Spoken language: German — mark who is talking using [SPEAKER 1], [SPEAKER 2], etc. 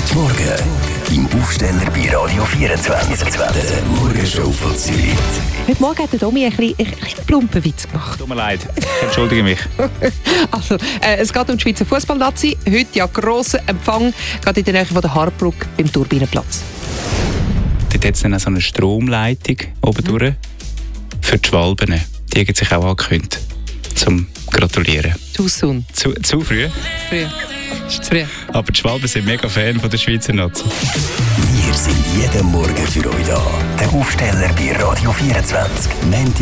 [SPEAKER 1] Morgen im Aufsteller bei Radio 24. Der Morgenshow von Zürich.
[SPEAKER 2] Heute Morgen hat der Domi ein bisschen plumpen Witz gemacht.
[SPEAKER 3] Tut mir leid, ich entschuldige mich.
[SPEAKER 2] Also, es geht um die Schweizer Fußball-Nazi. Heute ja grosser Empfang, gerade in der Nähe von der Hardbrücke beim Turbinenplatz.
[SPEAKER 3] Dort hat es dann auch so eine Stromleitung oben durch für die Schwalben. Die haben sich auch angekündigt, zum Gratulieren.
[SPEAKER 2] Too soon.
[SPEAKER 3] Zu früh?
[SPEAKER 2] Zu früh. Ist zu früh.
[SPEAKER 3] Aber die Schwalben sind mega Fan von der Schweizer Nazi.
[SPEAKER 1] Wir sind jeden Morgen für euch da. Der Aufsteller bei Radio 24.